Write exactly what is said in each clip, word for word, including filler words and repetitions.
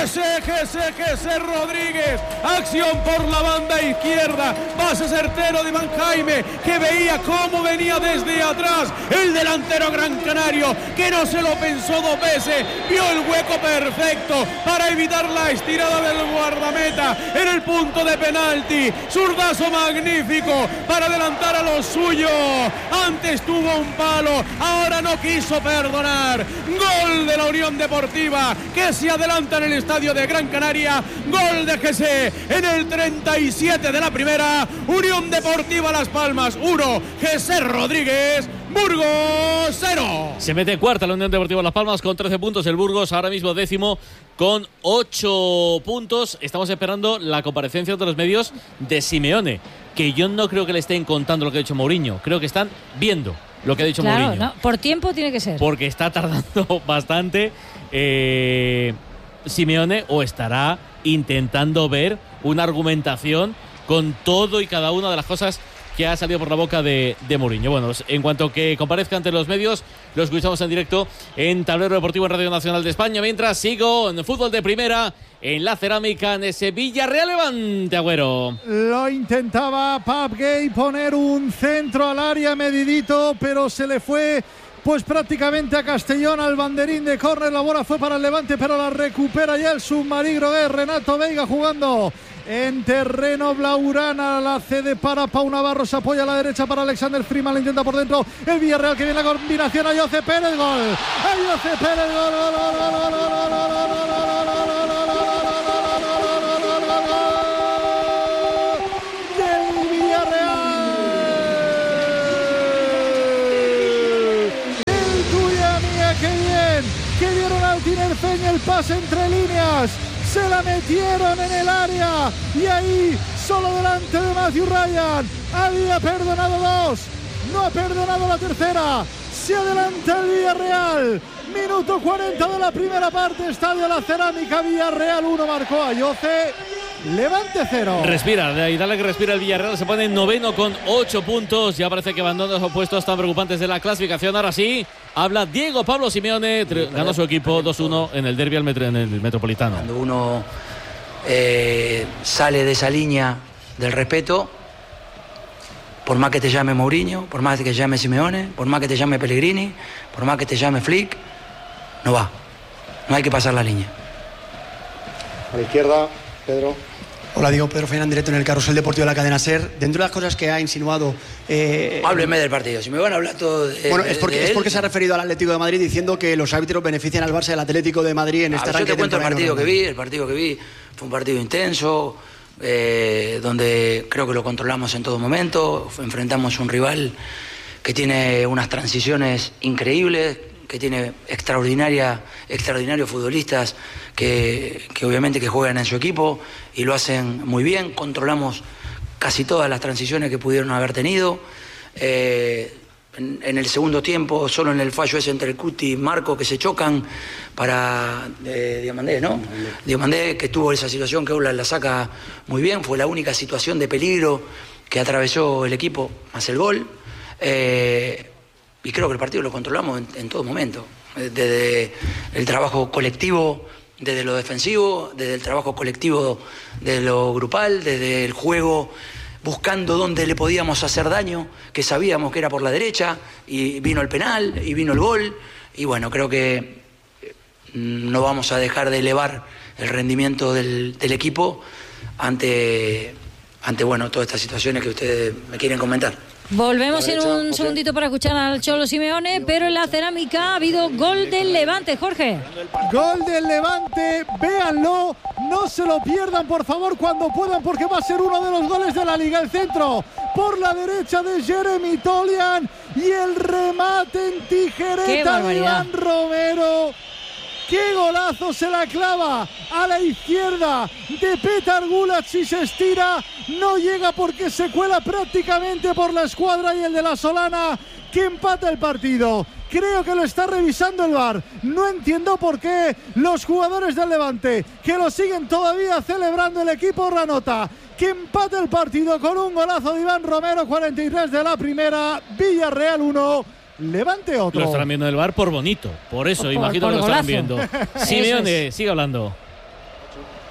Jesse, Jesse, Jesse Rodríguez. Acción por la banda izquierda. Pase certero de Iván Jaime, que veía cómo venía desde atrás el delantero gran canario, que no se lo pensó dos veces. Vio el hueco perfecto para evitar la estirada del guardameta en el punto de penalti. Zurdazo magnífico para adelantar a los suyos. Antes tuvo un palo, ahora no quiso perdonar. Gol de la Unión Deportiva, que se adelanta en el estadio de Gran Canaria. Gol de Jesse en el treinta y siete de la primera. Unión Deportiva Las Palmas uno, Jesse Rodríguez, Burgos cero. Se mete cuarta la Unión Deportiva Las Palmas con trece puntos. El Burgos ahora mismo décimo con ocho puntos. Estamos esperando la comparecencia de los medios de Simeone, que yo no creo que le estén contando lo que ha dicho Mourinho. Creo que están viendo lo que ha dicho claro, Mourinho. No, por tiempo tiene que ser. Porque está tardando bastante eh, Simeone, o estará intentando ver una argumentación con todo y cada una de las cosas que ha salido por la boca de, de Mourinho. Bueno, en cuanto que comparezca ante los medios, lo escuchamos en directo en Tablero Deportivo en Radio Nacional de España. Mientras sigo en fútbol de primera, en la Cerámica, en ese Villarreal Levante, Agüero. Lo intentaba Pape Gay poner un centro al área medidito, pero se le fue pues prácticamente a Castellón, al banderín de córner. La bola fue para el Levante, pero la recupera ya el submarino de Renato Veiga, jugando en terreno blaugrana. La cede para Pau Navarro, se apoya a la derecha para Alexander Freeman, lo intenta por dentro el Villarreal, que viene la combinación a Ayoce Pérez, gol, Ayoce Pérez, gol, gol, gol, gol, gol, gol, gol, gol, gol, gol, del Villarreal. El tuya mía, qué bien, que dieron al Tinerfeño el pase entre líneas. Se la metieron en el área y ahí, solo delante de Matthew Ryan, había perdonado dos, no ha perdonado la tercera. Se adelanta el Villarreal. Minuto cuarenta de la primera parte. Estadio La Cerámica. Villarreal uno, marcó Ayoce. Levante cero. Respira, y dale que respira el Villarreal. Se pone en noveno con ocho puntos. Ya parece que abandona los puestos tan preocupantes de la clasificación. Ahora sí, habla Diego Pablo Simeone. Ganó su equipo dos uno en el derbi al metro, en el Metropolitano. Cuando uno eh, sale de esa línea del respeto, por más que te llame Mourinho, por más que te llame Simeone, por más que te llame Pellegrini, por más que te llame Flick, no va. No hay que pasar la línea. A la izquierda, Pedro. Hola, Diego, Pedro Fernán, directo en el Carrusel Deportivo de la cadena SER. Dentro de las cosas que ha insinuado... Eh, Hábleme del partido, si me van a hablar todo de, Bueno, es porque, de es porque se ha referido al Atlético de Madrid diciendo que los árbitros benefician al Barça del Atlético de Madrid en este ah, arranque. Yo te cuento el partido que ¿no? vi, el partido que vi fue un partido intenso, eh, donde creo que lo controlamos en todo momento. Enfrentamos un rival que tiene unas transiciones increíbles, que tiene extraordinaria, extraordinarios futbolistas que, que obviamente que juegan en su equipo y lo hacen muy bien. Controlamos casi todas las transiciones que pudieron haber tenido. Eh, en, en el segundo tiempo, solo en el fallo ese entre el Cuti y Marco, que se chocan para eh, Diomandé, ¿no? Diomandé, que tuvo esa situación que Ola la saca muy bien, fue la única situación de peligro que atravesó el equipo, más el gol. Eh, Y creo que el partido lo controlamos en, en todo momento. Desde el trabajo colectivo, desde lo defensivo, desde el trabajo colectivo de lo grupal, desde el juego buscando dónde le podíamos hacer daño, que sabíamos que era por la derecha, y vino el penal, y vino el gol. Y bueno, creo que no vamos a dejar de elevar el rendimiento del, del equipo ante, ante bueno, todas estas situaciones que ustedes me quieren comentar. Volvemos en un segundito para escuchar al Cholo Simeone, pero en la Cerámica ha habido gol del Levante, Jorge. Gol del Levante, véanlo, no se lo pierdan por favor cuando puedan, porque va a ser uno de los goles de la Liga. El centro por la derecha de Jeremy Tolian y el remate en tijereta de Iván Romero. ¡Qué golazo! Se la clava a la izquierda de Petar Gulac y se estira. No llega porque se cuela prácticamente por la escuadra y el de la Solana, que empata el partido. Creo que lo está revisando el V A R. No entiendo por qué los jugadores del Levante, que lo siguen todavía celebrando el equipo Ranota, que empata el partido con un golazo de Iván Romero, cuarenta y tres de la primera. Villarreal uno, Levante otro. Lo estarán viendo en el V A R por bonito, por eso, por, imagino por que lo golazo. estarán viendo. Simeone, sigue hablando.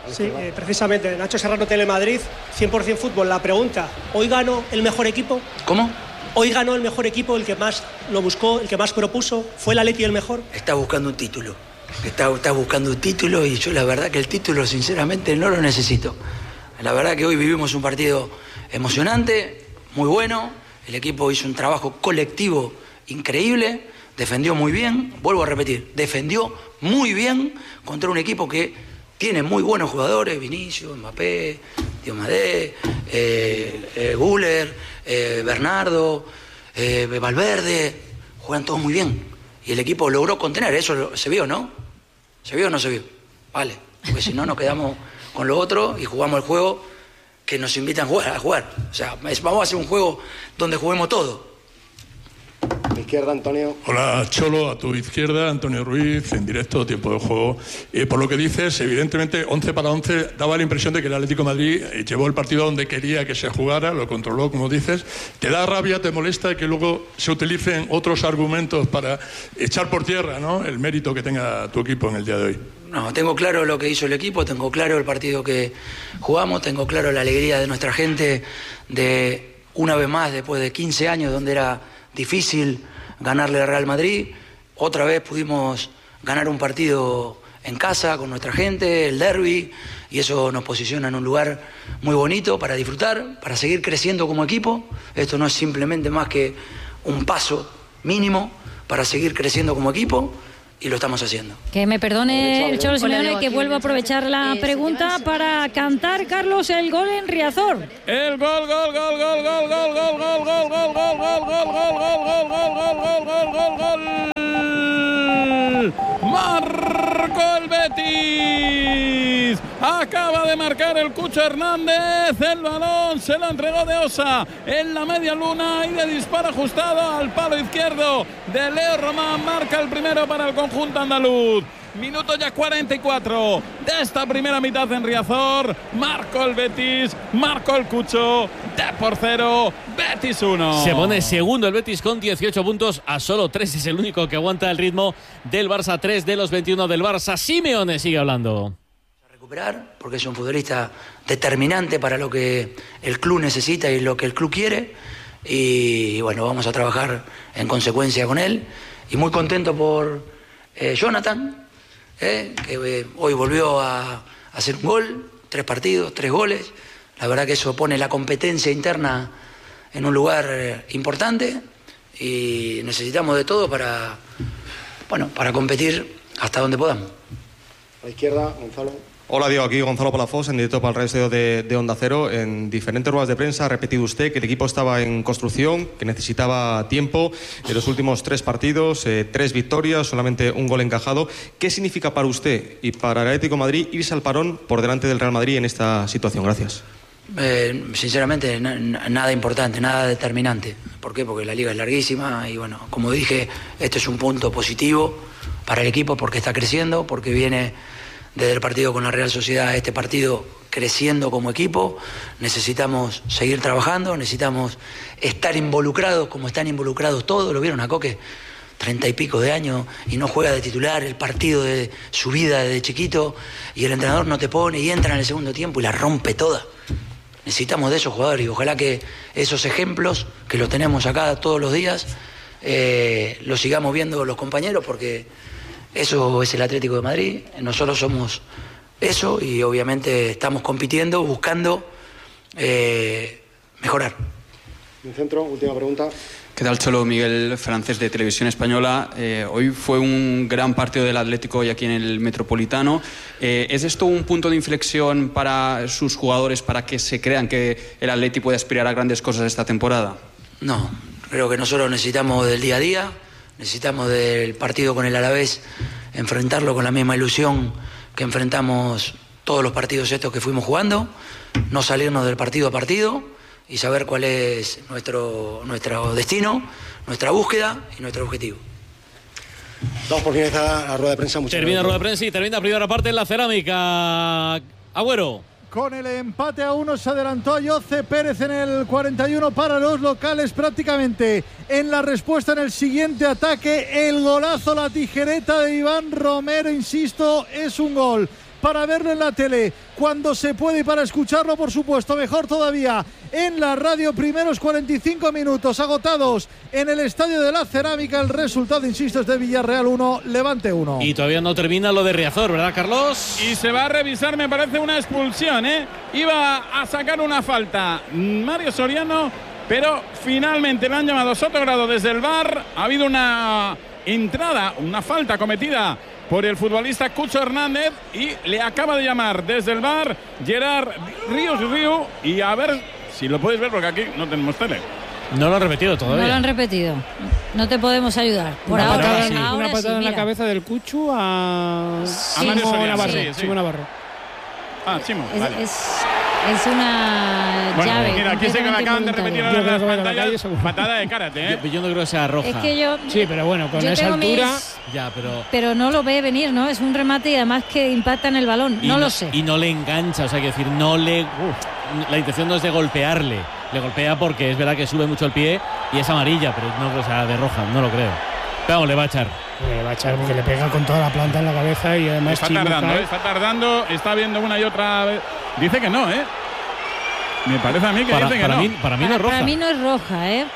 Sí, eh, precisamente, Nacho Serrano, Telemadrid, cien por ciento fútbol. La pregunta, ¿hoy ganó el mejor equipo? ¿Cómo? Hoy ganó el mejor equipo, el que más lo buscó, el que más propuso. ¿Fue el Atleti el mejor? Está buscando un título. Está, está buscando un título y yo la verdad que el título sinceramente no lo necesito. La verdad que hoy vivimos un partido emocionante, muy bueno. El equipo hizo un trabajo colectivo increíble, defendió muy bien. Vuelvo a repetir, defendió muy bien contra un equipo que tiene muy buenos jugadores, Vinicius, Mbappé, Diomadé, eh, eh, Güler, eh, Bernardo, eh, Valverde, juegan todos muy bien. Y el equipo logró contener, eso se vio, ¿no? ¿Se vio o no se vio? Vale, porque si no nos quedamos con lo otro y jugamos el juego que nos invitan a jugar. A jugar. O sea, vamos a hacer un juego donde juguemos todo. Izquierda, Antonio. Hola, Cholo, a tu izquierda, Antonio Ruiz, en directo, tiempo de juego. Eh, por lo que dices, evidentemente, once para once, daba la impresión de que el Atlético de Madrid eh, llevó el partido donde quería que se jugara, lo controló, como dices. ¿Te da rabia, te molesta que luego se utilicen otros argumentos para echar por tierra, ¿no?, el mérito que tenga tu equipo en el día de hoy? No, tengo claro lo que hizo el equipo, tengo claro el partido que jugamos, tengo claro la alegría de nuestra gente de, una vez más, después de quince años donde era difícil ganarle al Real Madrid, otra vez pudimos ganar un partido en casa con nuestra gente, el derbi, y eso nos posiciona en un lugar muy bonito para disfrutar, para seguir creciendo como equipo. Esto no es simplemente más que un paso mínimo para seguir creciendo como equipo, y lo estamos haciendo. Que me perdone el Cholo Simeone, que vuelvo a aprovechar la pregunta para cantar, Carlos, el gol en Riazor. El gol, gol, gol, gol, gol, gol, gol, gol, gol, gol, gol, gol, gol, gol, gol, gol, gol, gol, gol, gol. Marcó el Betis. Acaba de marcar el Cucho Hernández. El balón se lo entregó de Osa en la media luna y de disparo ajustado al palo izquierdo de Leo Román. Marca el primero para el conjunto andaluz. Minuto ya cuarenta y cuatro de esta primera mitad en Riazor. Marcó el Betis, marcó el Cucho. De por cero, Betis uno. Se pone segundo el Betis con dieciocho puntos a solo tres. Es el único que aguanta el ritmo del Barça. tres de los veintiuno del Barça. Simeone sigue hablando. Recuperar, porque es un futbolista determinante para lo que el club necesita y lo que el club quiere. Y bueno, vamos a trabajar en consecuencia con él. Y muy contento por eh, Jonathan. Eh, que eh, hoy volvió a, a hacer un gol, tres partidos, tres goles. La verdad que eso pone la competencia interna en un lugar eh, importante y necesitamos de todo para, bueno, para competir hasta donde podamos. A la izquierda, Gonzalo. Hola Diego, aquí Gonzalo Palafox, en directo para el radio de, de Onda Cero. En diferentes ruedas de prensa ha repetido usted que el equipo estaba en construcción, que necesitaba tiempo. En los últimos tres partidos, eh, tres victorias, solamente un gol encajado. ¿Qué significa para usted y para el Atlético de Madrid irse al parón por delante del Real Madrid en esta situación? Gracias. Eh, sinceramente, na, nada importante, nada determinante. ¿Por qué? Porque la liga es larguísima y bueno, como dije, este es un punto positivo para el equipo porque está creciendo, porque viene desde el partido con la Real Sociedad, este partido creciendo como equipo. Necesitamos seguir trabajando, necesitamos estar involucrados como están involucrados todos. ¿Lo vieron a Coque? Treinta y pico de años y no juega de titular el partido de su vida desde chiquito y el entrenador no te pone y entra en el segundo tiempo y la rompe toda. Necesitamos de esos jugadores y ojalá que esos ejemplos que los tenemos acá todos los días eh, los sigamos viendo los compañeros, porque eso es el Atlético de Madrid. Nosotros somos eso y obviamente estamos compitiendo, buscando eh, mejorar. En centro, última pregunta. ¿Qué tal, Cholo? Miguel Francés, de Televisión Española. Eh, hoy fue un gran partido del Atlético hoy aquí en el Metropolitano. Eh, ¿Es esto un punto de inflexión para sus jugadores, para que se crean que el Atlético puede aspirar a grandes cosas esta temporada? No, creo que nosotros necesitamos del día a día, necesitamos del partido con el Alavés, enfrentarlo con la misma ilusión que enfrentamos todos los partidos estos que fuimos jugando, no salirnos del partido a partido y saber cuál es nuestro, nuestro destino, nuestra búsqueda y nuestro objetivo. Damos por finalizar la rueda de prensa. Muchas termina la gracias. rueda de prensa y termina la primera parte en la cerámica. Agüero. Con el empate a uno se adelantó a Yoce Pérez en el cuarenta y uno para los locales prácticamente. En la respuesta en el siguiente ataque, el golazo, la tijereta de Iván Romero, insisto, es un gol para verlo en la tele cuando se puede y para escucharlo, por supuesto, mejor todavía en la radio. Primeros cuarenta y cinco minutos agotados en el Estadio de la Cerámica. El resultado, insisto, es de Villarreal uno, Levante uno. Y todavía no termina lo de Riazor, ¿verdad, Carlos? Y se va a revisar, me parece, una expulsión, ¿eh? Iba a sacar una falta Mario Soriano, pero finalmente le han llamado Sotogrado desde el V A R. Ha habido una entrada, una falta cometida por el futbolista Cucho Hernández y le acaba de llamar desde el V A R Gerard Ríos Río. Y a ver si lo puedes ver, porque aquí no tenemos tele. No lo han repetido todavía. No lo han repetido. No te podemos ayudar. Por una ahora, patada, sí. Una ahora patada sí, en la mira. cabeza del Cucho a, Sí, a Chimo Navarro. sí, sí. Chimo Navarro. Ah, Chimo, Es, vale. es, es una Bueno, llave. mira, aquí se me acaban de repetir Yo ahora creo las que va a la pantallas. calle, seguro. Patada de karate, ¿eh? Yo, yo no creo que sea roja. Es que yo. Sí, pero bueno, con yo esa tengo altura. mis- Ya, pero... Pero no lo ve venir, ¿no? Es un remate y además que impacta en el balón. Y No lo sé. Y no le engancha, o sea, quiero decir, no le... Uf, la intención no es de golpearle. Le golpea porque es verdad que sube mucho el pie y es amarilla, pero no creo que sea de roja, no lo creo. Pero vamos, le va a echar. Le va a echar porque le pega con toda la planta en la cabeza y además Está Chimo tardando, cae. ¿eh? Está tardando, está viendo una y otra vez. Dice que no, ¿eh? Me parece a mí que Para, dice que para no. mí, para mí no es roja. Para mí no es roja, ¿eh?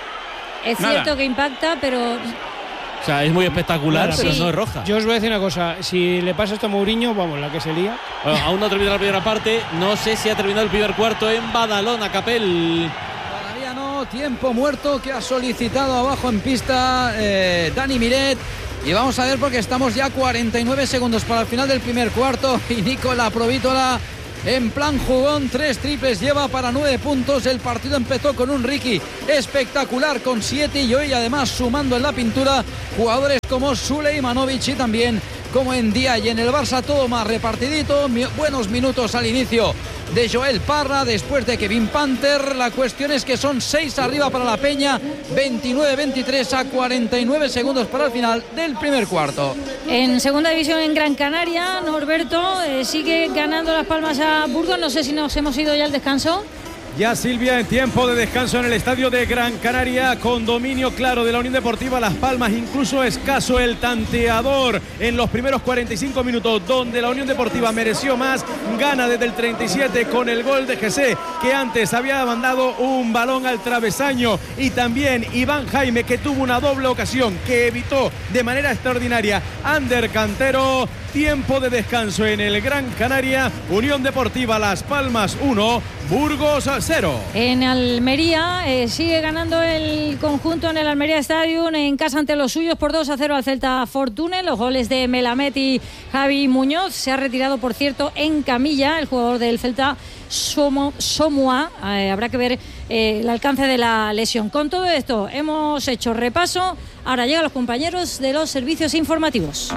Es Nada. cierto que impacta, pero O sea, es muy espectacular, Nada, pero sí. no es roja. Yo os voy a decir una cosa, si le pasa esto a Mourinho, vamos, la que se lía. Bueno, aún no ha terminado la primera parte. No sé si ha terminado el primer cuarto en Badalona, Capel. Todavía no, tiempo muerto que ha solicitado abajo en pista eh, Dani Miret. Y vamos a ver porque estamos ya cuarenta y nueve segundos para el final del primer cuarto. Y Nicola Provítola en plan jugón, tres triples lleva para nueve puntos. El partido empezó con un Ricky espectacular con siete y hoy además sumando en la pintura jugadores como Sulejmanovic y también como en día. Y en el Barça todo más repartidito, mi- buenos minutos al inicio de Joel Parra, después de Kevin Panther. La cuestión es que son seis arriba para la Peña, veintinueve veintitrés a cuarenta y nueve segundos para el final del primer cuarto. en segunda división en Gran Canaria, Norberto eh, sigue ganando Las Palmas a Burgos. No sé si nos hemos ido ya al descanso. Ya Silvia, en tiempo de descanso en el estadio de Gran Canaria, con dominio claro de la Unión Deportiva Las Palmas, incluso escaso el tanteador en los primeros cuarenta y cinco minutos, donde la Unión Deportiva mereció más, gana desde el treinta y siete con el gol de Jesse, que antes había mandado un balón al travesaño, y también Iván Jaime, que tuvo una doble ocasión que evitó de manera extraordinaria Ander Cantero. Tiempo de descanso en el Gran Canaria, Unión Deportiva Las Palmas uno, Burgos cero. En Almería eh, sigue ganando el conjunto en el Almería Stadium en casa ante los suyos por dos a cero al Celta Fortune. Los goles de Melamed y Javi Muñoz. Se ha retirado, por cierto, en camilla el jugador del Celta, Somo, Somua. Eh, habrá que ver eh, el alcance de la lesión. Con todo esto hemos hecho repaso. Ahora llegan los compañeros de los servicios informativos.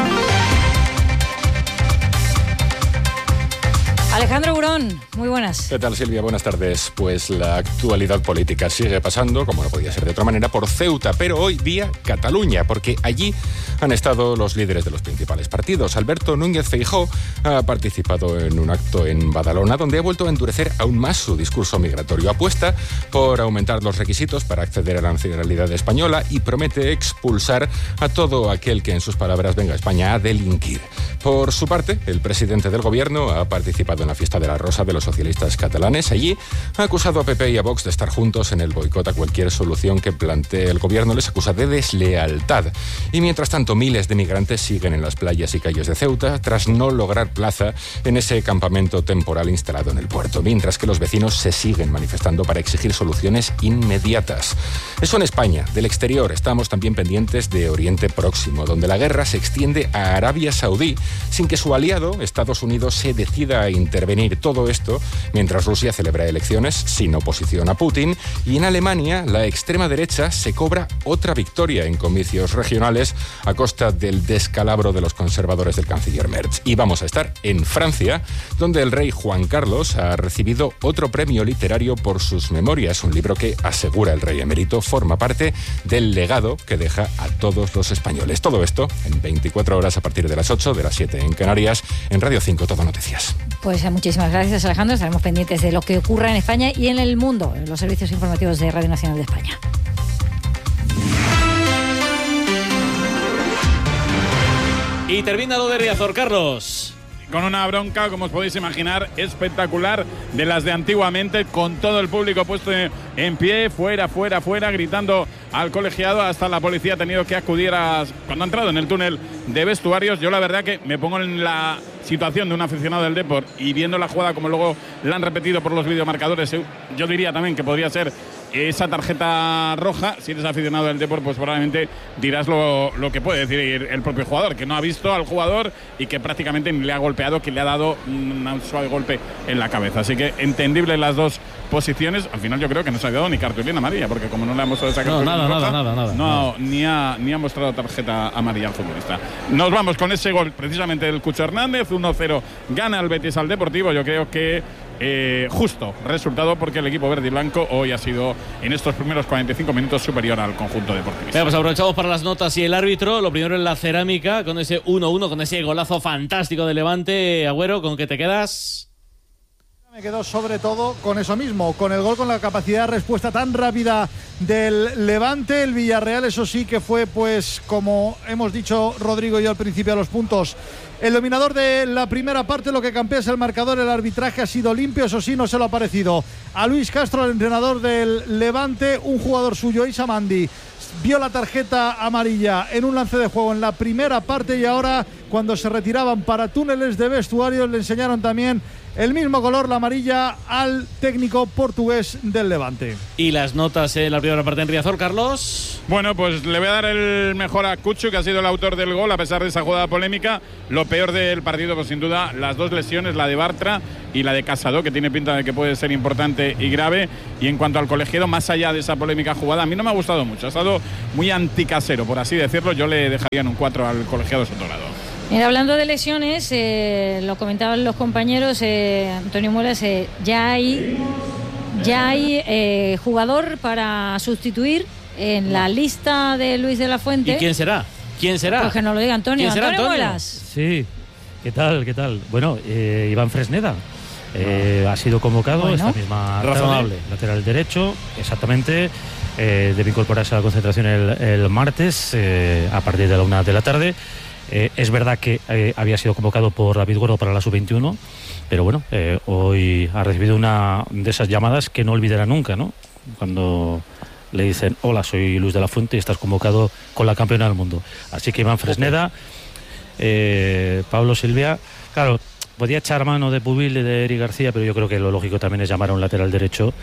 Alejandro Burón, muy buenas. ¿Qué tal, Silvia? Buenas tardes. Pues la actualidad política sigue pasando, como no podía ser de otra manera, por Ceuta, pero hoy vía Cataluña, porque allí han estado los líderes de los principales partidos. Alberto Núñez Feijóo ha participado en un acto en Badalona, donde ha vuelto a endurecer aún más su discurso migratorio. Apuesta por aumentar los requisitos para acceder a la nacionalidad española y promete expulsar a todo aquel que, en sus palabras, venga a España a delinquir. Por su parte, el presidente del gobierno ha participado en la fiesta de la Rosa de los socialistas catalanes. Allí ha acusado a P P y a Vox de estar juntos en el boicot a cualquier solución que plantee el gobierno. Les acusa de deslealtad. Y mientras tanto, miles de migrantes siguen en las playas y calles de Ceuta tras no lograr plaza en ese campamento temporal instalado en el puerto, mientras que los vecinos se siguen manifestando para exigir soluciones inmediatas. Eso en España. Del exterior estamos también pendientes de Oriente Próximo, donde la guerra se extiende a Arabia Saudí sin que su aliado, Estados Unidos, se decida a intervenir. Todo esto mientras Rusia celebra elecciones sin oposición a Putin, y en Alemania la extrema derecha se cobra otra victoria en comicios regionales a costa del descalabro de los conservadores del canciller Merz. Y vamos a estar en Francia, donde el rey Juan Carlos ha recibido otro premio literario por sus memorias, un libro que, asegura el rey emérito, forma parte del legado que deja a todos los españoles. Todo esto en veinticuatro horas a partir de las ocho, de las siete en Canarias, en Radio cinco Todo Noticias. Pues muchísimas gracias, Alejandro. Estaremos pendientes de lo que ocurra en España y en el mundo, en los servicios informativos de Radio Nacional de España. Y termina lo de Riazor, Carlos. con una bronca, como os podéis imaginar, espectacular, de las de antiguamente, con todo el público puesto en pie, fuera, fuera, fuera, gritando al colegiado. Hasta la policía ha tenido que acudir a, cuando ha entrado en el túnel de vestuarios. Yo la verdad que me pongo en la situación de un aficionado del Depor y viendo la jugada como luego la han repetido por los videomarcadores, yo diría también que podría ser esa tarjeta roja. Si eres aficionado del Depor, pues probablemente dirás lo, lo que puede decir el propio jugador, que no ha visto al jugador y que prácticamente ni le ha golpeado, que le ha dado un suave golpe en la cabeza. Así que entendible las dos posiciones. Al final yo creo que no se ha dado ni cartulina amarilla, porque como no le ha mostrado esa cartulina no, nada, roja, nada, nada, nada, no, nada. Ni, ha, ni ha mostrado tarjeta amarilla al futbolista. Nos vamos con ese gol precisamente del Cucho Hernández. uno cero gana el Betis al Deportivo. Yo creo que Eh, justo resultado, porque el equipo verde y blanco hoy ha sido en estos primeros cuarenta y cinco minutos superior al conjunto deportivo. Venga, pues aprovechamos para las notas y el árbitro. Lo primero en la cerámica, con ese uno uno, con ese golazo fantástico de Levante. Agüero, ¿con qué te quedas? Me quedo sobre todo con eso mismo, con el gol, con la capacidad de respuesta tan rápida del Levante. El Villarreal, eso sí que fue, pues como hemos dicho Rodrigo y yo al principio a los puntos, el dominador de la primera parte. Lo que campea es el marcador. El arbitraje ha sido limpio, eso sí, no se lo ha parecido a Luis Castro, el entrenador del Levante. Un jugador suyo, Issa Mandi, vio la tarjeta amarilla en un lance de juego en la primera parte, y ahora, cuando se retiraban para túneles de vestuarios, le enseñaron también el mismo color, la amarilla, al técnico portugués del Levante. Y las notas en la primera parte en Riazor, Carlos. Bueno, pues le voy a dar el mejor a Cucho, que ha sido el autor del gol, a pesar de esa jugada polémica. Lo peor del partido, pues sin duda, las dos lesiones, la de Bartra y la de Casado, que tiene pinta de que puede ser importante y grave. Y en cuanto al colegiado, más allá de esa polémica jugada, a mí no me ha gustado mucho. Ha estado muy anticasero, por así decirlo. Yo le dejaría en un cuatro al colegiado Sotolado. Mira, hablando de lesiones, eh, lo comentaban los compañeros, eh, Antonio Muelas, eh, ya hay, ya hay eh, jugador para sustituir en la lista de Luis de la Fuente. ¿Y quién será? ¿Quién será? Pues que nos lo diga Antonio. ¿Quién será, Antonio, Antonio? Muelas. Sí, ¿qué tal? ¿Qué tal? Bueno, eh, Iván Fresneda eh, ha sido convocado Bueno. esta misma tarde, Razonable. lateral derecho, exactamente. Eh, debe incorporarse a la concentración el, el martes eh, a partir de la una de la tarde. Eh, es verdad que eh, había sido convocado por David Gordo para la sub veintiuno, pero bueno, eh, hoy ha recibido una de esas llamadas que no olvidará nunca, ¿no? Cuando le dicen: hola, soy Luis de la Fuente y estás convocado con la campeona del mundo. Así que Iván Fresneda, eh, Pablo Silvia, claro, podía echar mano de Pubil y de Eric García, pero yo creo que lo lógico también es llamar a un lateral derecho,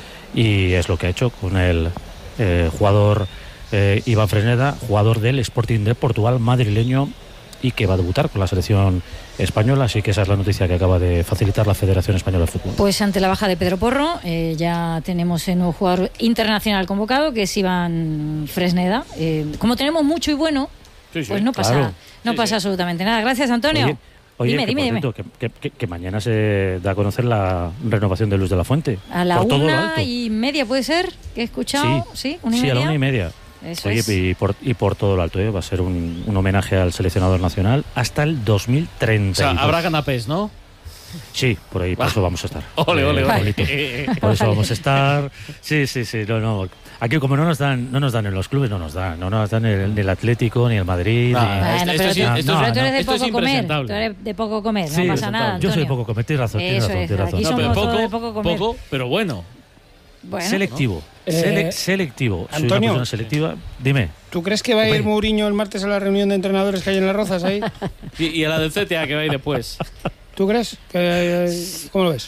y es lo que ha hecho con el eh, jugador eh, Iván Fresneda, jugador del Sporting de Portugal, madrileño, y que va a debutar con la selección española. Así que esa es la noticia que acaba de facilitar la Federación Española de Fútbol. Pues ante la baja de Pedro Porro, eh, ya tenemos un nuevo jugador internacional convocado, que es Iván Fresneda. Eh, como tenemos mucho y bueno, Sí, sí, pues no pasa, claro. no Sí, pasa sí. absolutamente nada. Gracias, Antonio. Oye, Oye, dime, que, dime, por dime. cierto, que, que, que mañana se da a conocer la renovación de Luis de la Fuente. A la por todo lo una alto. y media, ¿puede ser? ¿Que he escuchado? Sí, una y sí, media. a la una y media. Eso Oye, es. y, por, y por todo lo alto, ¿eh? Va a ser un, un homenaje al seleccionador nacional hasta el dos mil treinta. O sea, habrá canapés, ¿no? Sí, por ahí, por eso vamos a estar. Ole, ole, Eh, ole. Pablito. Por eso vamos a estar. Sí, sí, sí. No, no. Aquí, como no nos dan, no nos dan en los clubes, no nos dan. No nos dan el, ni el Atlético, ni el Madrid. No, ni- Bueno, esto- pero esto tú, sí- esto pero es- tú eres de esto es poco comer. impresentable. Tú eres de poco comer, Sí, no pasa nada, yo soy Antonio. de poco comer, tienes razón, tienes Eso razón, es, tienes razón. aquí No, somos pero todos poco, de poco comer. poco, pero bueno. Bueno. Selectivo. Eh, Sele- selectivo. Soy una Antonio. persona selectiva. Dime. ¿Tú crees que va a ir Hombre. Mourinho el martes a la reunión de entrenadores que hay en Las Rozas ahí? Y, y a la del C T A que va a ir después. ¿Tú crees? Que, ¿Cómo lo ves?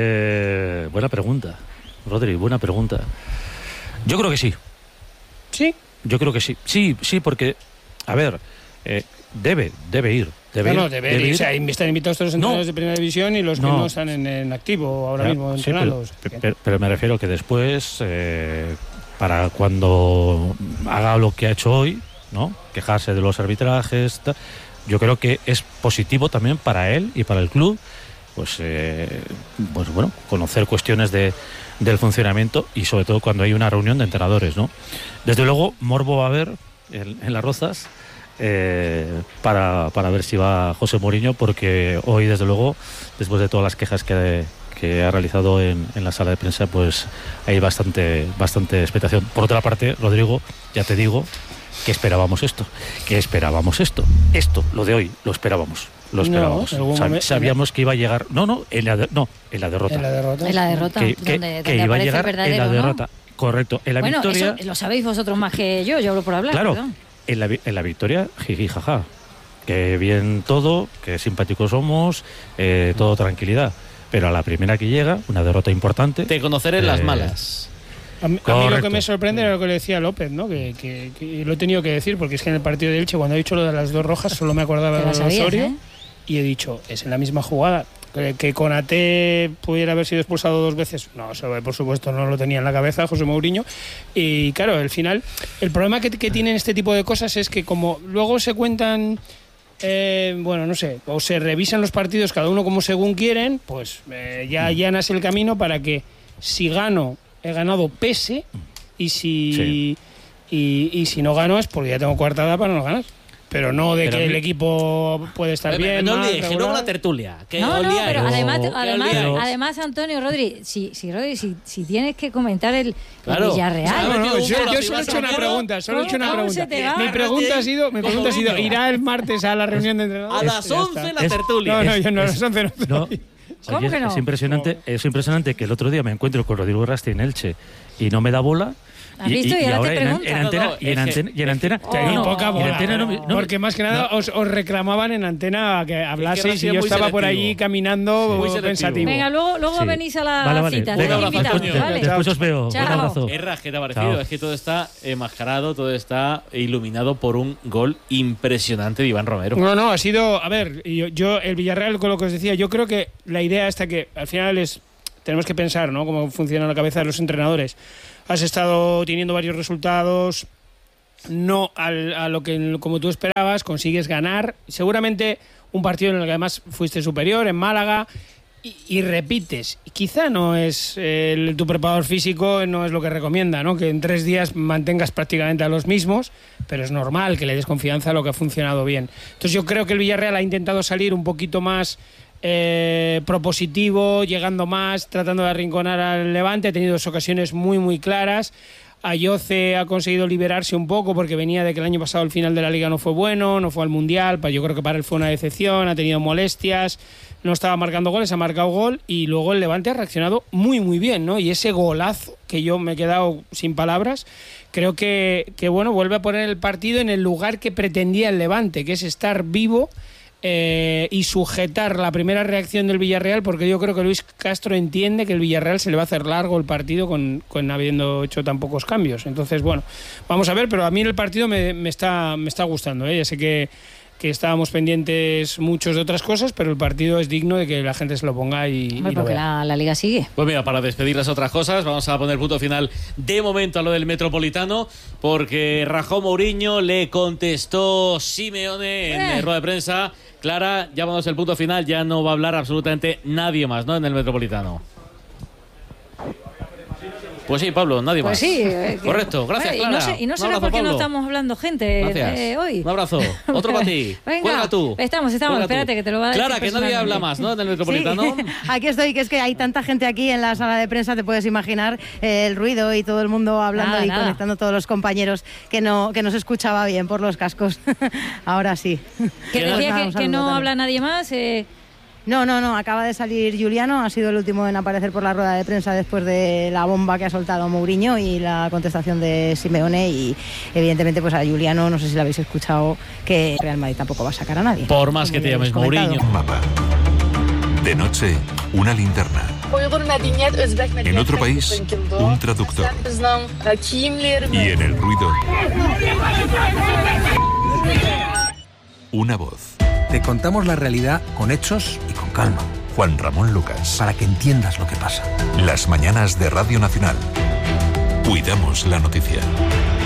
Eh, buena pregunta, Rodri, buena pregunta. Yo creo que sí. ¿Sí? Yo creo que sí. Sí, sí, porque, a ver, eh, debe, debe ir. Debe no, ir, no, debe, debe ir. ir. O sea, están invitados todos los entrenadores No. de primera división y los que No. no están en, en activo ahora Ya, mismo sí, entrenando. pero, O sea, que- pero- pero me refiero que después, eh, para cuando haga lo que ha hecho hoy, ¿no? Quejarse de los arbitrajes, ta- yo creo que es positivo también para él y para el club, pues, eh, pues bueno, conocer cuestiones de, del funcionamiento, y sobre todo cuando hay una reunión de entrenadores, ¿no? Desde luego, morbo va a haber en, en Las Rozas. Eh, para, para ver si va José Mourinho, porque hoy, desde luego, después de todas las quejas que, que ha realizado en, en la sala de prensa, pues hay bastante, bastante expectación. Por otra parte, Rodrigo, ya te digo que esperábamos esto, que esperábamos esto, esto, lo de hoy, lo esperábamos. lo esperábamos. No, Sab- momento, sabíamos que iba a llegar. No, no, en la, de- no, en la derrota. En la derrota. En la derrota, Que, que- donde, que donde iba a aparece llegar el verdadero, en la ¿no? derrota. Correcto. En la Bueno, victoria. eso lo sabéis vosotros más que yo, yo hablo por hablar. Claro, perdón. en la, vi- en la victoria, jiji, jaja. Que bien todo, que simpáticos somos, eh, todo tranquilidad. Pero a la primera que llega, una derrota importante. Te conoceré en las eh, malas. A mí, a mí lo que Correcto. me sorprende era lo que le decía López, ¿no? Que, que- que lo he tenido que decir, porque es que en el partido de Elche, cuando he dicho lo de las dos rojas, solo me acordaba Te de la lo de sabías, Osorio. ¿eh? Y he dicho, es en la misma jugada. Que, que Konaté pudiera haber sido expulsado dos veces, no, eso por supuesto no lo tenía en la cabeza José Mourinho. Y claro, al final, el problema que, que tienen este tipo de cosas es que como luego se cuentan, eh, bueno, no sé, o se revisan los partidos cada uno como según quieren, pues eh, ya allanas el camino para que si gano, he ganado pese, y si, Sí. y, y si no gano es porque ya tengo coartada para no ganar. Pero no de Pero que a el mí- equipo puede estar Eh, bien. no mal, olvides, que luego regular. la tertulia. Que No, no, olíais. pero además, Que además, olíais. además, Antonio, Rodri, si, si, Rodri, si, si tienes que comentar el, el Claro. Villarreal. No, no, metido un yo, gol, yo si solo he vas hecho a una miedo, pregunta, solo he hecho una ¿cómo pregunta. se te va? Mi pregunta ha sido, mi pregunta ha sido, ¿irá el martes a la reunión de entrenadores? A las Ya está. once la Es- tertulia. No, no, Es- yo no, a es- las once no. No. ¿Cómo Oye, que no? Es impresionante, es impresionante que el otro día me encuentro con Rodrigo Rasti en Elche y no me da bola. ¿Has visto? Y ahora te en, pregunta. en antena, No, no, y en es que- antena, y en antena, Oh. Te di no. poca y en bola. antena no me- no me- porque más que nada os, os reclamaban en antena que hablaseis Rasti y es yo muy estaba por selectivo. allí caminando Muy selectivo. pensativo. Venga, luego, luego Sí. venís a la Vale, vale. cita. Venga, estáis un abrazo, invitados, Antonio. ¿vale? Después os veo. Chao. Un abrazo. Erras, ¿qué te ha parecido? Chao. Es que todo está enmascarado, todo está iluminado por un gol impresionante de Iván Romero. No, no, ha sido, a ver, yo, yo el Villarreal con lo que os decía, yo creo que la idea esta que al final es, tenemos que pensar, ¿no? Cómo funciona la cabeza de los entrenadores. Has estado teniendo varios resultados, no al- a lo que como tú esperabas, consigues ganar, seguramente un partido en el que además fuiste superior en Málaga y, y repites. Quizá no es eh, el, tu preparador físico no es lo que recomienda, ¿no? Que en tres días mantengas prácticamente a los mismos, pero es normal que le des confianza a lo que ha funcionado bien. Entonces yo creo que el Villarreal ha intentado salir un poquito más eh, propositivo, llegando más, tratando de arrinconar al Levante, ha tenido dos ocasiones muy muy claras. Ayoce ha conseguido liberarse un poco porque venía de que el año pasado el final de la Liga no fue bueno, no fue al Mundial, yo creo que para él fue una decepción, ha tenido molestias, no estaba marcando goles, ha marcado gol y luego el Levante ha reaccionado muy muy bien, ¿no? Y ese golazo que yo me he quedado sin palabras, creo que, que bueno, vuelve a poner el partido en el lugar que pretendía el Levante, que es estar vivo eh, y sujetar la primera reacción del Villarreal, porque yo creo que Luis Castro entiende que el Villarreal se le va a hacer largo el partido con, con habiendo hecho tan pocos cambios. Entonces, bueno, vamos a ver, pero a mí el partido me, me está, me está gustando, ¿eh? Ya sé que, que estábamos pendientes muchos de otras cosas, pero el partido es digno de que la gente se lo ponga y, Hombre, y lo porque vea. la, la liga sigue. Pues mira, para despedir las otras cosas, vamos a poner punto final de momento a lo del Metropolitano, porque rajó Mourinho, le contestó Simeone en Eh. rueda de prensa. Clara, ya vamos al punto final, ya no va a hablar absolutamente nadie más, ¿no? En el Metropolitano. Pues sí, Pablo, nadie Pues más. sí. eh, que- Correcto, gracias, Bueno, y Clara. no, sé- y no Un será abrazo, porque no Pablo. estamos hablando gente Gracias. eh, hoy. Un abrazo. Otro para ti. Venga, Cuelga tú. Estamos, estamos. Cuelga tú. Espérate, que te lo va a decir Clara, que nadie habla personalmente. más, ¿no? En el Metropolitano. Sí, aquí estoy, que es que hay tanta gente aquí en la sala de prensa, te puedes imaginar eh, el ruido y todo el mundo hablando Nada, y nada. conectando todos los compañeros que no que no se escuchaba bien por los cascos. Ahora sí. Que Pues decía nada, que, un que saludo no también. habla nadie más. eh, No, no, no, acaba de salir Juliano, ha sido el último en aparecer por la rueda de prensa después de la bomba que ha soltado Mourinho y la contestación de Simeone y evidentemente pues a Juliano, no sé si lo habéis escuchado, que Real Madrid tampoco va a sacar a nadie. Por más que Como te ya llames hemos comentado. Mourinho. Mapa. De noche, una linterna. En otro país, un traductor. Y en el ruido, una voz. Te contamos la realidad con hechos y con calma. Juan Ramón Lucas. Para que entiendas lo que pasa. Las mañanas de Radio Nacional. Cuidamos la noticia.